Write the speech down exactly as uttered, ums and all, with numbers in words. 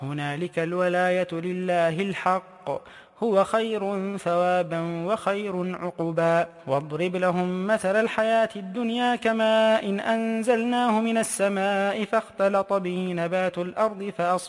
هنالك الولاية لله الحق، هو خير ثوابا وخير عقبا. واضرب لهم مثل الحياة الدنيا كماء إن أنزلناه من السماء فاختلط به نبات الأرض فأصبح